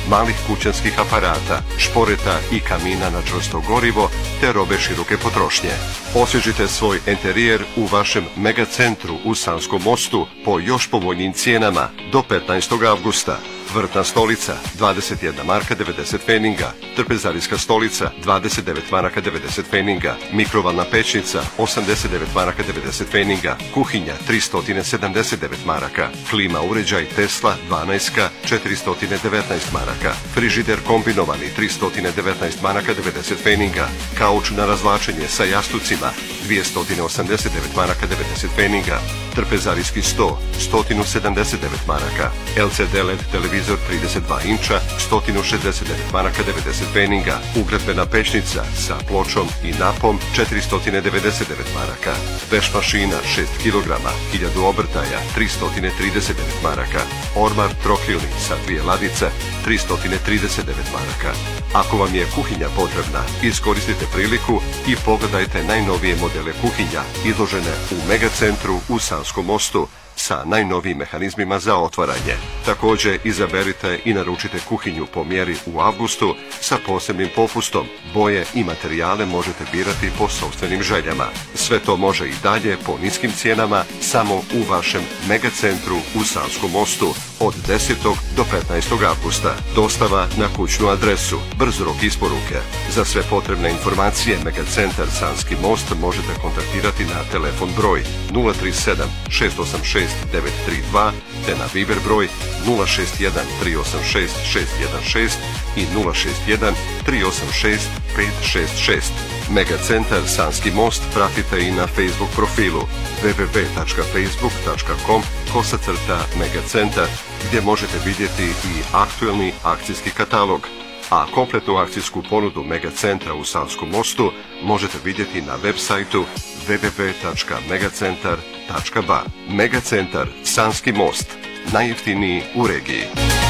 malih kućanskih aparata, šporeta i kamina na čvrsto gorivo te robe široke potrošnje. Osvježite svoj enterijer u vašem megacentru u Sanskom mostu po još povoljnijim cijenama do 15. avgusta. Vrtna stolica 21 marka 90 pfeninga, trpezarijska stolica 29 maraka 90 pfeninga, mikrovalna pećnica 89 maraka 90 pfeninga, kuhinja 379 maraka, klima uređaj Tesla 12 419 maraka, frižider kombinovani 319 maraka 90 pfeninga, kauč na razvlačenje sa jastucima 289 maraka 90 pfeninga, trpezarijski sto 179 maraka, LCD LED televizor 32 inča 169 maraka 90 pfeninga, ugradbena pećnica sa pločom i napom 499 maraka, veš mašina 6 kg 1000 obrtaja 339 maraka, ormar trokrilni sa 2 ladice 339 maraka. Ako vam je kuhinja potrebna, iskoristite priliku i pogledajte najnovije modele kuhinja izložene u megacentru u Sanskom mostu sa najnovijim mehanizmima za otvaranje. Također izaberite i naručite kuhinju po mjeri u avgustu sa posebnim popustom. Boje i materijale možete birati po sopstvenim željama. Sve to može i dalje po niskim cijenama samo u vašem megacentru u Sanskom mostu od 10. do 15. avgusta. Dostava na kućnu adresu, brz rok isporuke. Za sve potrebne informacije Megacentar Sanski most možete kontaktirati na telefon broj 037 686 932 te na Viber broj 061 386 616 i 061 386 566. Megacentar Sanski most pratite i na Facebook profilu www.facebook.com/Megacentar gdje možete vidjeti i aktuelni akcijski katalog. A kompletnu akcijsku ponudu Megacentra u Sanskom mostu možete vidjeti na web sajtu www.megacentar.ba. Megacentar Sanski most, najjeftiniji u regiji.